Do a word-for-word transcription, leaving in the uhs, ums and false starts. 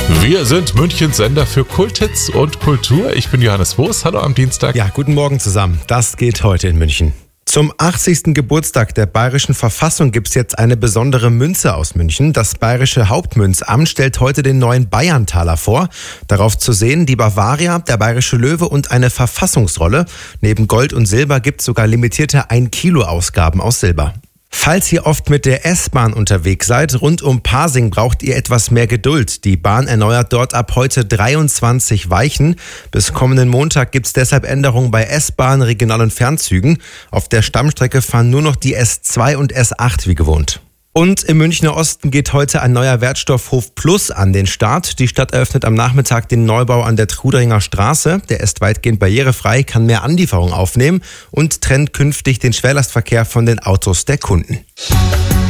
Wir sind Münchens Sender für Kulthits und Kultur. Ich bin Johannes Boos. Hallo am Dienstag. Ja, guten Morgen zusammen. Das geht heute in München. Zum achtzigsten Geburtstag der Bayerischen Verfassung gibt es jetzt eine besondere Münze aus München. Das Bayerische Hauptmünzamt stellt heute den neuen Bayerntaler vor. Darauf zu sehen die Bavaria, der Bayerische Löwe und eine Verfassungsrolle. Neben Gold und Silber gibt es sogar limitierte ein Kilo Ausgaben aus Silber. Falls ihr oft mit der S-Bahn unterwegs seid, rund um Pasing braucht ihr etwas mehr Geduld. Die Bahn erneuert dort ab heute dreiundzwanzig Weichen. Bis kommenden Montag gibt es deshalb Änderungen bei S-Bahn, Regional- und Fernzügen. Auf der Stammstrecke fahren nur noch die S zwei und S acht wie gewohnt. Und im Münchner Osten geht heute ein neuer Wertstoffhof Plus an den Start. Die Stadt eröffnet am Nachmittag den Neubau an der Truderinger Straße. Der ist weitgehend barrierefrei, kann mehr Anlieferungen aufnehmen und trennt künftig den Schwerlastverkehr von den Autos der Kunden.